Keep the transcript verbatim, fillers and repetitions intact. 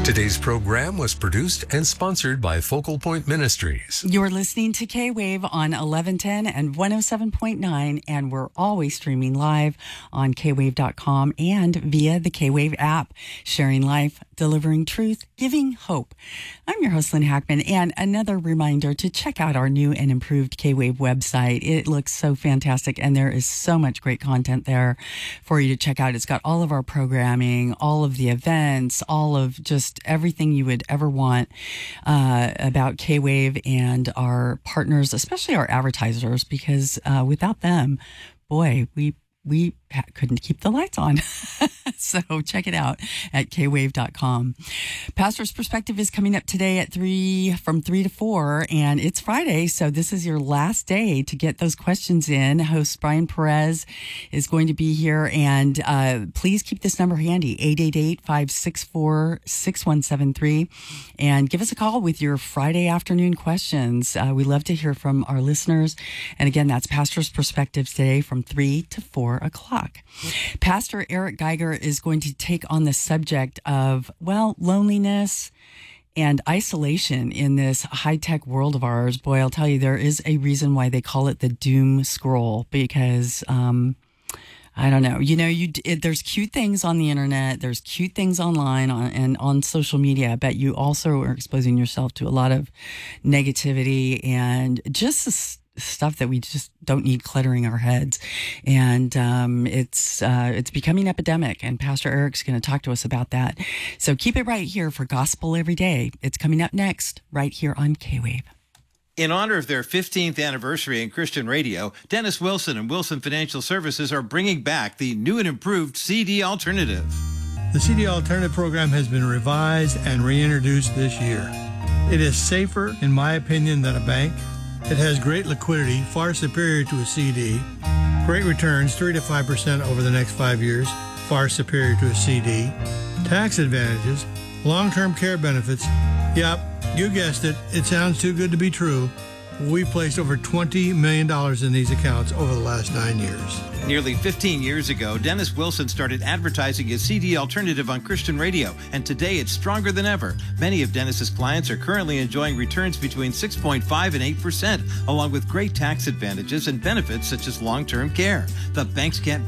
Today's program was produced and sponsored by Focal Point Ministries. You're listening to K-Wave on eleven ten and one oh seven point nine, and we're always streaming live on K wave dot com and via the K-Wave app, sharing life, delivering truth, giving hope. I'm your host, Lynn Hackman, and another reminder to check out our new and improved K-Wave website. It looks so fantastic, and there is so much great content there for you to check out. It's got all of our programming, all of the events, all of just everything you would ever want uh, about K-Wave and our partners, especially our advertisers, because uh, without them, boy, we we couldn't keep the lights on. So check it out at K wave dot com. Pastor's Perspective is coming up today at three, from three to four, and it's Friday, so this is your last day to get those questions in. Host Brian Perez is going to be here, and uh, please keep this number handy, eight eight eight, five six four, six one seven three, and give us a call with your Friday afternoon questions. Uh, we love to hear from our listeners, and again, that's Pastor's Perspective today from three to four o'clock. Pastor Eric Geiger is going to take on the subject of, well, loneliness and isolation in this high-tech world of ours. Boy, I'll tell you, there is a reason why they call it the doom scroll, because, um, I don't know, you know, you it, there's cute things on the internet, there's cute things online on, and on social media, but you also are exposing yourself to a lot of negativity and just this stuff that we just don't need cluttering our heads. And um, it's uh, it's becoming epidemic, and Pastor Eric's going to talk to us about that. So keep it right here for Gospel Every Day. It's coming up next, right here on K-Wave. In honor of their fifteenth anniversary in Christian radio, Dennis Wilson and Wilson Financial Services are bringing back the new and improved C D Alternative. The C D Alternative program has been revised and reintroduced this year. It is safer, in my opinion, than a bank. It has great liquidity, far superior to a C D. Great returns, three to five percent over the next five years, far superior to a C D. Tax advantages, long-term care benefits. Yep, you guessed it. It sounds too good to be true. We've placed over twenty million dollars in these accounts over the last nine years. Nearly fifteen years ago, Dennis Wilson started advertising his C D Alternative on Christian radio, and today it's stronger than ever. Many of Dennis's clients are currently enjoying returns between six point five and eight percent, along with great tax advantages and benefits such as long-term care. The banks can't